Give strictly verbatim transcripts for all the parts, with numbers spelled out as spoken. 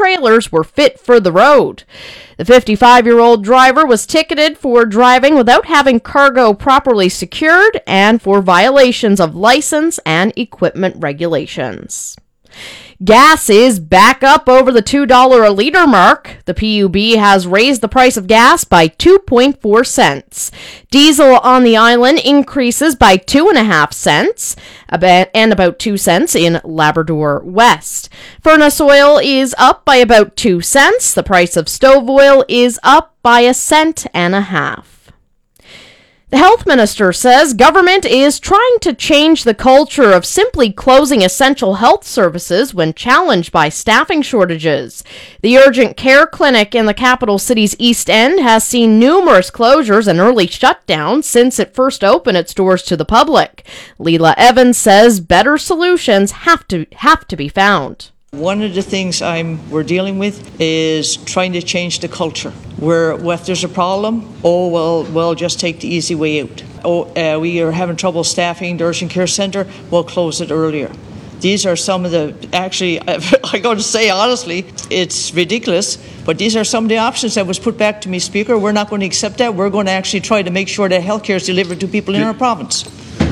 trailers were fit for the road. The fifty-five-year-old driver was ticketed for driving without having cargo properly secured and for violations of license and equipment regulations. Gas is back up over the two dollars a liter mark. The P U B has raised the price of gas by two point four cents. Diesel on the island increases by two point five cents and about two cents in Labrador West. Furnace oil is up by about two cents. The price of stove oil is up by a cent and a half. The health minister says government is trying to change the culture of simply closing essential health services when challenged by staffing shortages. The urgent care clinic in the capital city's East End has seen numerous closures and early shutdowns since it first opened its doors to the public. Leela Evans says better solutions have to have to be found. One of the things I'm we're dealing with is trying to change the culture. Where well, if there's a problem, oh well, well just take the easy way out. Oh, uh, we are having trouble staffing the urgent care centre. We'll close it earlier. These are some of the actually. I got to say honestly, it's ridiculous. But these are some of the options that was put back to me, Speaker. We're not going to accept that. We're going to actually try to make sure that healthcare is delivered to people in our province.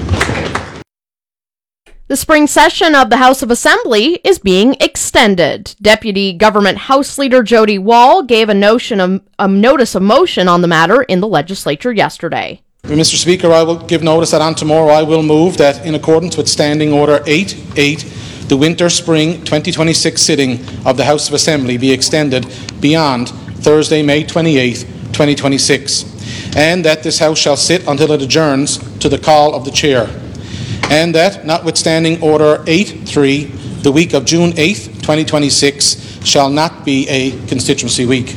The spring session of the House of Assembly is being extended. Deputy Government House Leader Jody Wall gave a, notion of, a notice of motion on the matter in the legislature yesterday. Mister Speaker, I will give notice that on tomorrow I will move that in accordance with Standing Order eight eight, the winter-spring twenty twenty-six sitting of the House of Assembly be extended beyond Thursday, May twenty-eighth, twenty twenty-six, and that this House shall sit until it adjourns to the call of the Chair. And that, notwithstanding Order eight three, the week of June eighth, twenty twenty-six, shall not be a constituency week.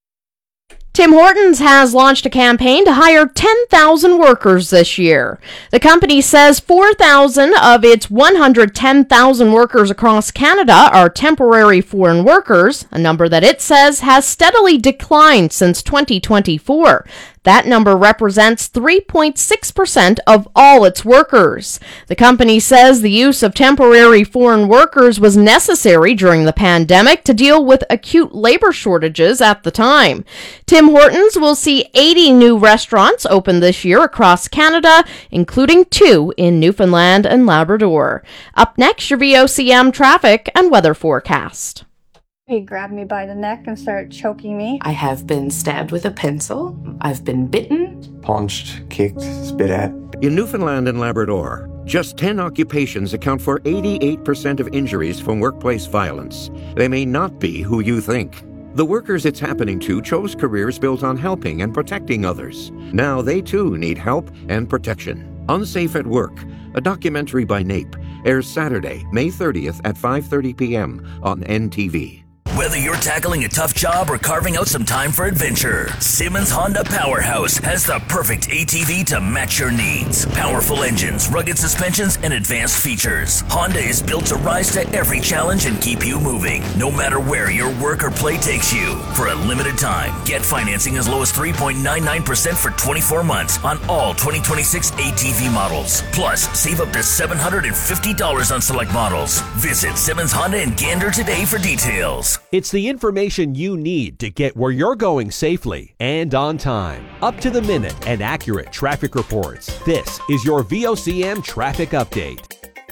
Tim Hortons has launched a campaign to hire ten thousand workers this year. The company says four thousand of its one hundred ten thousand workers across Canada are temporary foreign workers, a number that it says has steadily declined since twenty twenty-four. That number represents three point six percent of all its workers. The company says the use of temporary foreign workers was necessary during the pandemic to deal with acute labor shortages at the time. Tim Hortons will see eighty new restaurants open this year across Canada, including two in Newfoundland and Labrador. Up next, your V O C M traffic and weather forecast. He grabbed me by the neck and started choking me. I have been stabbed with a pencil. I've been bitten. Punched, kicked, spit at. In Newfoundland and Labrador, just ten occupations account for eighty-eight percent of injuries from workplace violence. They may not be who you think. The workers it's happening to chose careers built on helping and protecting others. Now they too need help and protection. Unsafe at Work, a documentary by NAPE, airs Saturday, May thirtieth at five thirty p.m. on N T V. Whether you're tackling a tough job or carving out some time for adventure, Simmons Honda Powerhouse has the perfect A T V to match your needs. Powerful engines, rugged suspensions, and advanced features. Honda is built to rise to every challenge and keep you moving, no matter where your work or play takes you. For a limited time, get financing as low as three point nine nine percent for twenty-four months on all twenty twenty-six A T V models. Plus, save up to seven hundred fifty dollars on select models. Visit Simmons Honda in Gander today for details. It's the information you need to get where you're going safely and on time. Up to the minute and accurate traffic reports. This is your V O C M traffic update.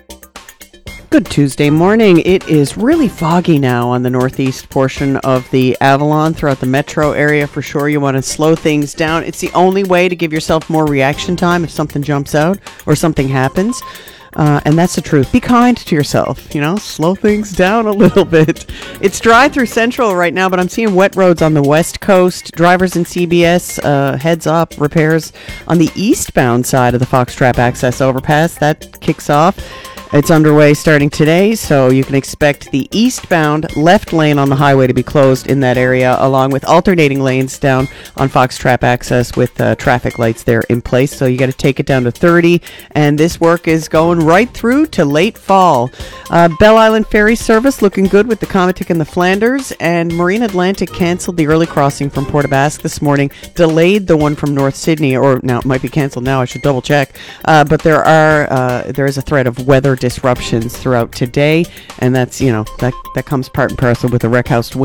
Good Tuesday morning. It is really foggy now on the northeast portion of the Avalon throughout the metro area. For sure, you want to slow things down. It's the only way to give yourself more reaction time if something jumps out or something happens. Uh, and that's the truth. Be kind to yourself, you know, slow things down a little bit. It's dry through Central right now, but I'm seeing wet roads on the West Coast. Drivers in C B S, uh, heads up, repairs on the eastbound side of the Foxtrap Access Overpass. That kicks off. It's underway starting today, so you can expect the eastbound left lane on the highway to be closed in that area, along with alternating lanes down on Foxtrap Access with uh, traffic lights there in place. So you got to take it down to thirty, and this work is going right through to late fall. Uh, Belle Island Ferry service looking good with the Cometic and the Flanders, and Marine Atlantic canceled the early crossing from Port aux Basques this morning, delayed the one from North Sydney, or now it might be canceled now, I should double check, uh, but there are uh, there is a threat of weather disruptions throughout today, and that's, you know, that that comes part and parcel with the wreck house